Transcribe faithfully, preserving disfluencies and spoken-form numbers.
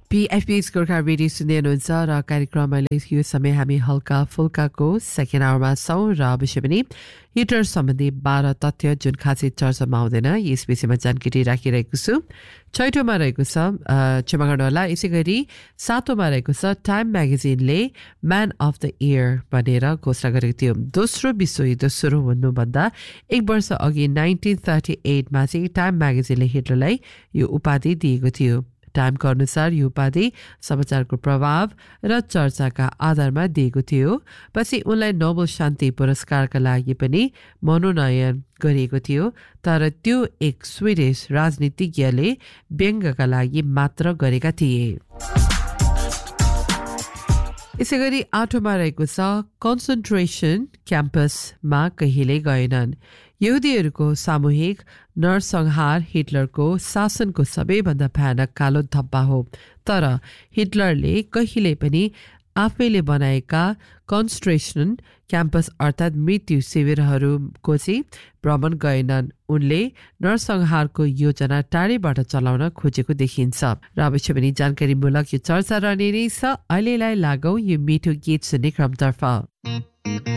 पीएफपी's Gorkha radio सुन्दै हुनुहुन्छ र कार्यक्रमले यो समय हामी हल्का फुल्काको सेकेन्ड आवरमा छौँ र अवश्य पनि हिटर सम्बन्धी बाह्र तथ्य जुन खासै चर्चामा आउँदैन यस विषयमा जानकारी राखिरहेको छु। छैटौँमा रहेको छ क्षमा गर्नुहोला, यसै गरी सातौँमा रहेको छ time म्यागजिनले man of the year भनेर घोषणा गरेको थियो। दोस्रो विश्वयुद्ध सुरु हुनुभन्दा एक वर्ष अघि नाइन्टिन थर्टी एटमा चाहिँ टाइम म्यागजिनले हिटलरलाई यो उपाधि दिएको थियो। टाइमको अनुसार यो उपाधि समाचारको प्रभाव र चर्चाका आधारमा दिएको थियो। पछि उनलाई नोबेल शान्ति पुरस्कारका लागि पनि मनोनयन गरिएको थियो, तर त्यो एक स्विडिश राजनीतिज्ञले व्यङ्ग्यका लागि मात्र गरेका थिए। यसै गरी आठौँमा रहेको छ कन्सन्ट्रेसन क्याम्पसमा कहिले गएनन्। यहुदीहरूको सामूहिक नरसंहार हिटलरको शासनको सबैभन्दा भयानक कालो धब्बा हो, तर हिटलरले कहिले पनि आफैले बनाएका कन्सन्ट्रेसन क्याम्पस अर्थात् मृत्यु शिविरहरूको चाहिँ भ्रमण गएनन्। उनले नरसंहारको योजना टाढैबाट चलाउन खोजेको देखिन्छ र अवश्य पनि जानकारीमूलक यो चर्चा रहने नै छ। अहिलेलाई लागौँ यो मिठो गीत सुन्ने क्रमतर्फ।